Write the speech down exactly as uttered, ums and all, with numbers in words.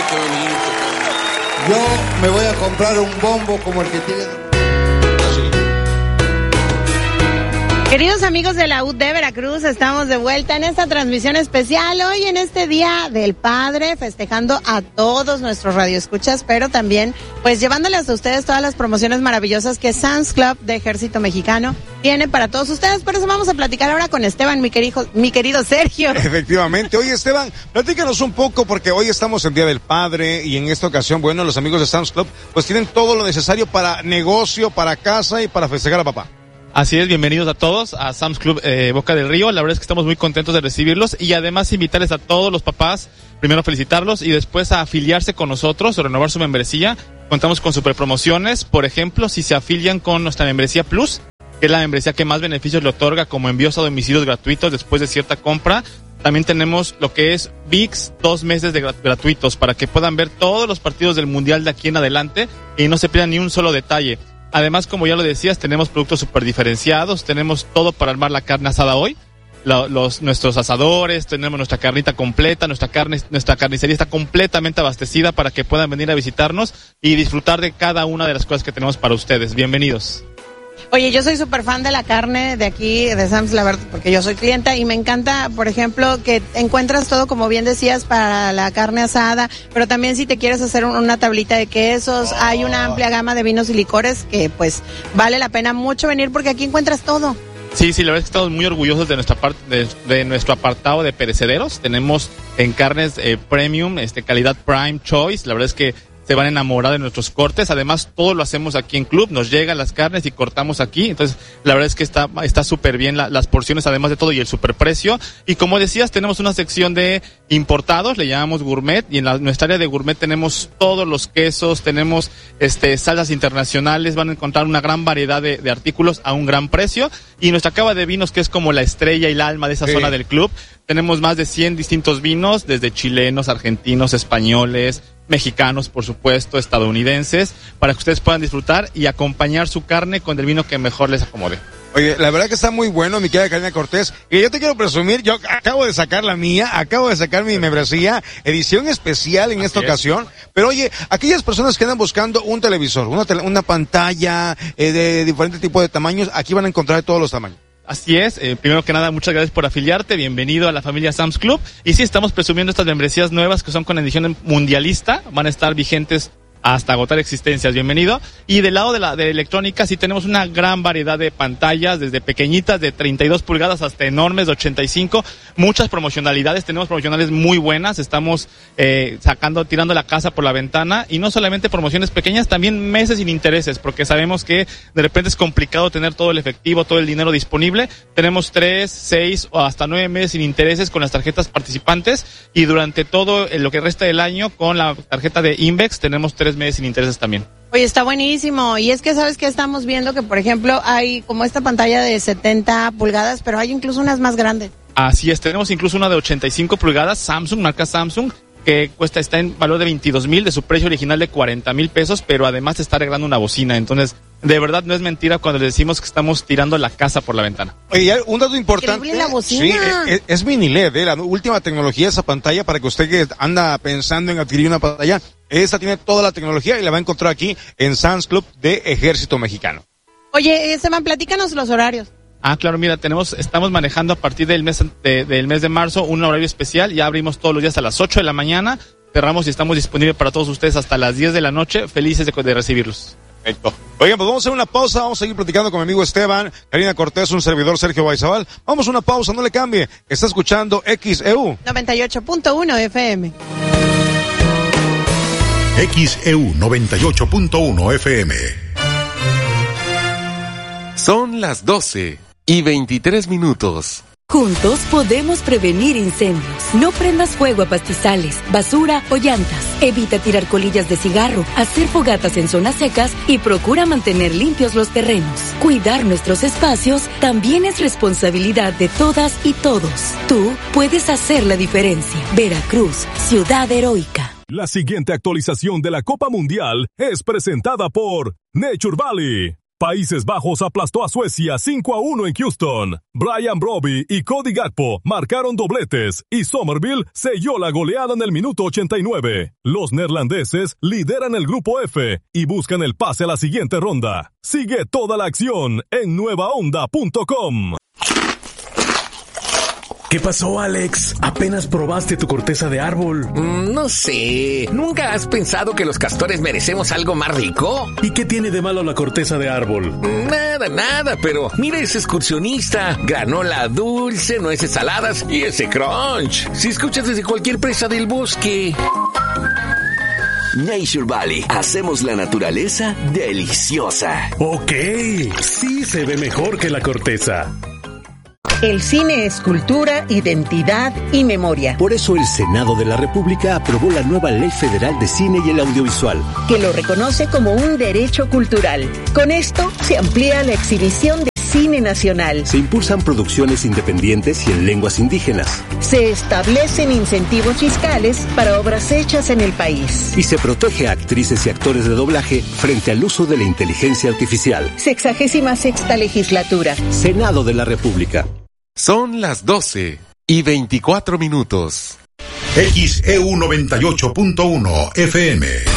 qué bonito. Yo me voy a comprar un bombo como el que tiene... Queridos amigos de la U D Veracruz, estamos de vuelta en esta transmisión especial hoy en este Día del Padre, festejando a todos nuestros radioescuchas, pero también pues llevándoles a ustedes todas las promociones maravillosas que Sam's Club de Ejército Mexicano tiene para todos ustedes. Por eso vamos a platicar ahora con Esteban, mi querido, mi querido Sergio. Efectivamente. Oye, Esteban, platícanos un poco porque hoy estamos en Día del Padre y en esta ocasión, bueno, los amigos de Sam's Club pues tienen todo lo necesario para negocio, para casa y para festejar a papá. Así es, bienvenidos a todos a Sam's Club eh, Boca del Río. La verdad es que estamos muy contentos de recibirlos y además invitarles a todos los papás, primero felicitarlos y después a afiliarse con nosotros o renovar su membresía. Contamos con super promociones, por ejemplo, si se afilian con nuestra membresía Plus, que es la membresía que más beneficios le otorga, como envíos a domicilios gratuitos después de cierta compra. También tenemos lo que es V I X, dos meses de grat- gratuitos para que puedan ver todos los partidos del Mundial de aquí en adelante y no se pierdan ni un solo detalle. Además, como ya lo decías, tenemos productos súper diferenciados, tenemos todo para armar la carne asada hoy, la, los, nuestros asadores, tenemos nuestra carnita completa, nuestra carne, nuestra carnicería está completamente abastecida para que puedan venir a visitarnos y disfrutar de cada una de las cosas que tenemos para ustedes. Bienvenidos. Oye, yo soy súper fan de la carne de aquí, de Sam's, la verdad, porque yo soy clienta y me encanta, por ejemplo, que encuentras todo, como bien decías, para la carne asada, pero también si te quieres hacer una tablita de quesos, oh. Hay una amplia gama de vinos y licores que pues vale la pena mucho venir porque aquí encuentras todo. Sí, sí, la verdad es que estamos muy orgullosos de nuestra parte, de, de nuestro apartado de perecederos. Tenemos en carnes eh, premium, este calidad Prime Choice, la verdad es que se van a enamorar de nuestros cortes. Además, todo lo hacemos aquí en Club, nos llegan las carnes y cortamos aquí. Entonces, la verdad es que está está súper bien la, las porciones, además de todo, y el superprecio. Y como decías, tenemos una sección de importados, le llamamos gourmet, y en la, nuestra área de gourmet tenemos todos los quesos, tenemos este salsas internacionales, van a encontrar una gran variedad de, de artículos a un gran precio. Y nuestra cava de vinos, que es como la estrella y el alma de esa sí. zona del club, tenemos más de cien distintos vinos, desde chilenos, argentinos, españoles, mexicanos, por supuesto, estadounidenses, para que ustedes puedan disfrutar y acompañar su carne con el vino que mejor les acomode. Oye, la verdad que está muy bueno, mi querida Karina Cortés. Y yo te quiero presumir, yo acabo de sacar la mía, acabo de sacar mi membresía, edición especial en Así esta es. ocasión. Pero oye, aquellas personas que andan buscando un televisor, una, tele, una pantalla eh, de diferente tipo de tamaños, aquí van a encontrar de todos los tamaños. Así es, eh, primero que nada, muchas gracias por afiliarte, bienvenido a la familia Sam's Club. Y sí, estamos presumiendo estas membresías nuevas que son con edición mundialista, van a estar vigentes hasta agotar existencias, bienvenido. Y del lado de la de electrónica sí tenemos una gran variedad de pantallas, desde pequeñitas de treinta y dos pulgadas hasta enormes de ochenta y cinco, muchas promocionalidades, tenemos promocionales muy buenas, estamos eh, sacando, tirando la casa por la ventana, y no solamente promociones pequeñas, también meses sin intereses, porque sabemos que de repente es complicado tener todo el efectivo, todo el dinero disponible. Tenemos tres, seis o hasta nueve meses sin intereses con las tarjetas participantes, y durante todo lo que resta del año con la tarjeta de Invex tenemos tres meses sin intereses también. Oye, está buenísimo. Y es que, ¿sabes qué? Estamos viendo que, por ejemplo, hay como esta pantalla de setenta pulgadas, pero hay incluso unas más grandes. Así es, tenemos incluso una de ochenta y cinco pulgadas, Samsung, marca Samsung, que cuesta, está en valor de veintidós mil, de su precio original de cuarenta mil pesos, pero además te está regalando una bocina. Entonces, de verdad no es mentira cuando les decimos que estamos tirando la casa por la ventana. Oye, un dato importante. La bocina. Sí, es, es mini L E D, ¿eh? La última tecnología de esa pantalla, para que usted que anda pensando en adquirir una pantalla, esa tiene toda la tecnología y la va a encontrar aquí en Sam's Club de Ejército Mexicano. Oye, Esteban, platícanos los horarios. Ah, claro, mira, tenemos, estamos manejando a partir del mes de, del mes de marzo un horario especial. Ya abrimos todos los días a las ocho de la mañana, cerramos y estamos disponibles para todos ustedes hasta las diez de la noche, felices de, de recibirlos. Perfecto. Oigan, pues vamos a hacer una pausa, vamos a seguir platicando con mi amigo Esteban, Karina Cortés, un servidor Sergio Baizabal. Vamos a una pausa, no le cambie. Está escuchando X E U noventa y ocho punto uno F M. X E U noventa y ocho punto uno F M. Son las doce y veintitrés minutos. Juntos podemos prevenir incendios. No prendas fuego a pastizales, basura o llantas. Evita tirar colillas de cigarro, hacer fogatas en zonas secas y procura mantener limpios los terrenos. Cuidar nuestros espacios también es responsabilidad de todas y todos. Tú puedes hacer la diferencia. Veracruz, ciudad heroica. La siguiente actualización de la Copa Mundial es presentada por Nature Valley. Países Bajos aplastó a Suecia cinco a uno en Houston. Brian Brobby y Cody Gakpo marcaron dobletes y Somerville selló la goleada en el minuto ochenta y nueve. Los neerlandeses lideran el grupo F y buscan el pase a la siguiente ronda. Sigue toda la acción en nueva onda punto com. ¿Qué pasó, Alex? ¿Apenas probaste tu corteza de árbol? Mm, no sé. ¿Nunca has pensado que los castores merecemos algo más rico? ¿Y qué tiene de malo la corteza de árbol? Nada, nada, pero mira ese excursionista. Granola dulce, nueces saladas y ese crunch. Si escuchas desde cualquier presa del bosque. Nature Valley. Hacemos la naturaleza deliciosa. Ok, sí se ve mejor que la corteza. El cine es cultura, identidad y memoria. Por eso el Senado de la República aprobó la nueva Ley Federal de Cine y el Audiovisual, que lo reconoce como un derecho cultural. Con esto se amplía la exhibición de cine nacional. Se impulsan producciones independientes y en lenguas indígenas. Se establecen incentivos fiscales para obras hechas en el país. Y se protege a actrices y actores de doblaje frente al uso de la inteligencia artificial. Sexagésima sexta legislatura. Senado de la República. Son las doce y veinticuatro minutos. X E U noventa y ocho punto uno F M.